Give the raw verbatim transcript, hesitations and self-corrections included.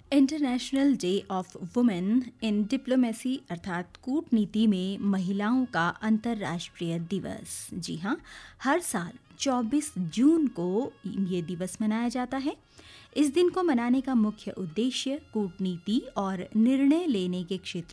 International day of women in diplomacy अर्थात कूटनीति में महिलाओं का अंतर्राष्ट्रीय दिवस। जी हाँ, हर साल चौबीस जून को ये दिवस मनाया जाता है। इस दिन को मनाने का मुख्य उद्देश्य कूटनीति और निर्णय लेने के क्षेत्र